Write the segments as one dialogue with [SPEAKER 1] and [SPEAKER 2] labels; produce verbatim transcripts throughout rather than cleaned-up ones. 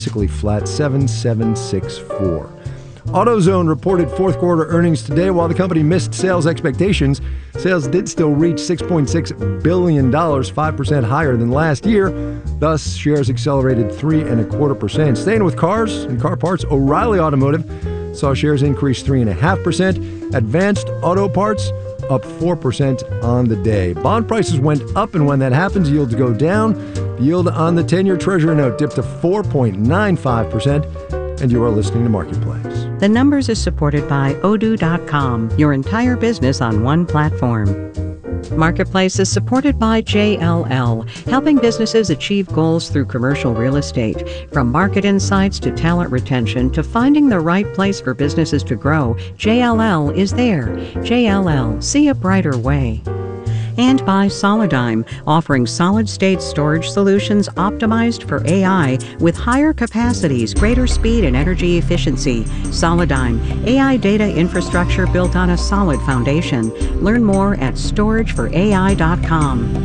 [SPEAKER 1] basically flat, seven seven six four. AutoZone reported fourth quarter earnings today. While the company missed sales expectations, sales did still reach six point six billion dollars, five percent higher than last year. Thus, shares accelerated three and a quarter percent. Staying with cars and car parts, O'Reilly Automotive saw shares increase three and a half percent. Advanced Auto Parts up four percent on the day. Bond prices went up, and when that happens, yields go down. The yield on the ten-year Treasury note dipped to four point nine five percent. And you are listening to Marketplace.
[SPEAKER 2] The Numbers is supported by Odoo dot com, your entire business on one platform. Marketplace is supported by J L L, helping businesses achieve goals through commercial real estate. From market insights to talent retention to finding the right place for businesses to grow, J L L is there. J L L, see a brighter way. And by Solidigm, offering solid-state storage solutions optimized for A I with higher capacities, greater speed, and energy efficiency. Solidigm, A I data infrastructure built on a solid foundation. Learn more at storage for A I dot com.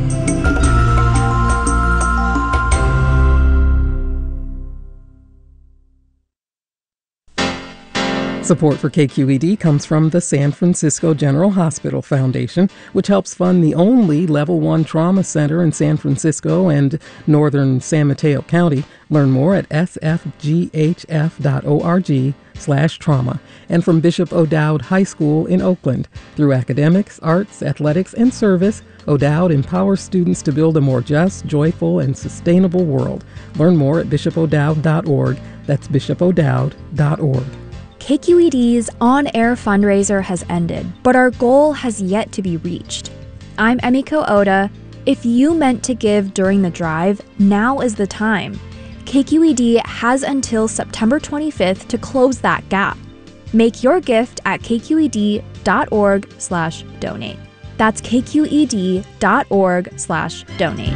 [SPEAKER 3] Support for K Q E D comes from the San Francisco General Hospital Foundation, which helps fund the only Level one Trauma Center in San Francisco and northern San Mateo County. Learn more at s f g h f dot org slash trauma. And from Bishop O'Dowd High School in Oakland. Through academics, arts, athletics, and service, O'Dowd empowers students to build a more just, joyful, and sustainable world. Learn more at bishop o'dowd dot org. That's bishop o'dowd dot org.
[SPEAKER 4] K Q E D's on-air fundraiser has ended, but our goal has yet to be reached. I'm Emiko Oda. If you meant to give during the drive, now is the time. K Q E D has until September twenty-fifth to close that gap. Make your gift at k q e d dot org slash donate. That's k q e d dot org slash donate.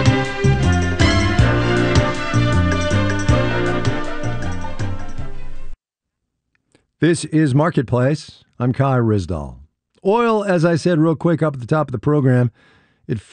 [SPEAKER 1] This is Marketplace. I'm Kai Ryssdal. Oil, as I said real quick up at the top of the program, it